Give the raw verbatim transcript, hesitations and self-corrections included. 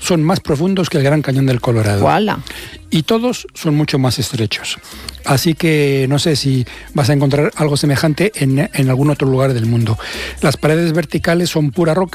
son más profundos que el Gran Cañón del Colorado. ¡Wala! Y todos son mucho más estrechos. Así que no sé si vas a encontrar algo semejante en, en algún otro lugar del mundo. Las paredes verticales son pura roca